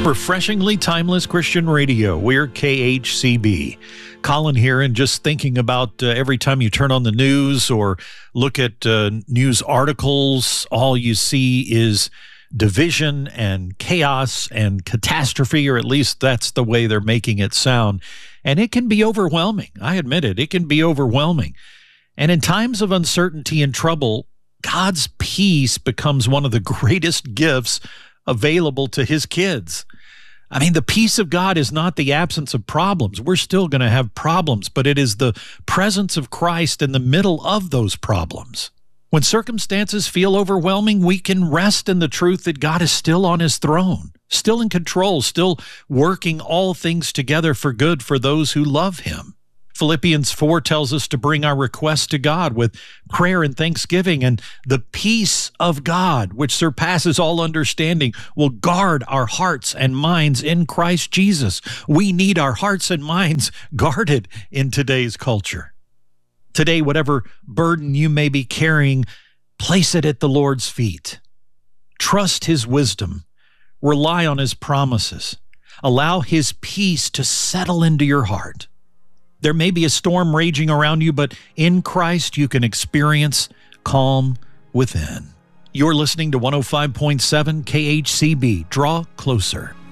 Refreshingly timeless Christian radio. We're KHCB. Colin here, and just thinking about every time you turn on the news or look at news articles, all you see is division and chaos and catastrophe, or at least that's the way they're making it sound. And it can be overwhelming. I admit it. It can be overwhelming. And in times of uncertainty and trouble, God's peace becomes one of the greatest gifts available to his kids. I mean, the peace of God is not the absence of problems. We're still going to have problems, but it is the presence of Christ in the middle of those problems. When circumstances feel overwhelming, we can rest in the truth that God is still on his throne, still in control, still working all things together for good for those who love him. Philippians 4 tells us to bring our requests to God with prayer and thanksgiving, and the peace of God, which surpasses all understanding, will guard our hearts and minds in Christ Jesus. We need our hearts and minds guarded in today's culture. Today, whatever burden you may be carrying, place it at the Lord's feet. Trust his wisdom. Rely on his promises. Allow his peace to settle into your heart. There may be a storm raging around you, but in Christ you can experience calm within. You're listening to 105.7 KHCB. Draw closer.